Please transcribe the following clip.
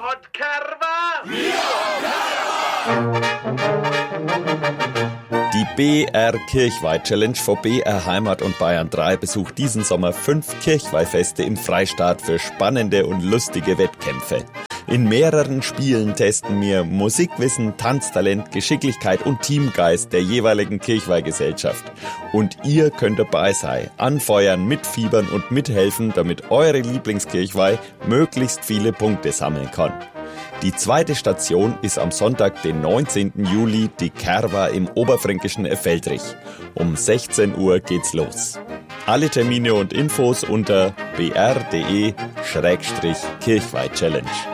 hat Kerwa! Die BR Kirchweih-Challenge von BR Heimat und Bayern 3 besucht diesen Sommer 5 Kirchweihfeste im Freistaat für spannende und lustige Wettkämpfe. In mehreren Spielen testen wir Musikwissen, Tanztalent, Geschicklichkeit und Teamgeist der jeweiligen Kirchweihgesellschaft. Und ihr könnt dabei sein, anfeuern, mitfiebern und mithelfen, damit eure Lieblingskirchweih möglichst viele Punkte sammeln kann. Die zweite Station ist am Sonntag, den 19. Juli, die Kerwa im oberfränkischen Effeldrich. Um 16 Uhr geht's los. Alle Termine und Infos unter br.de/Kirchweih-Challenge.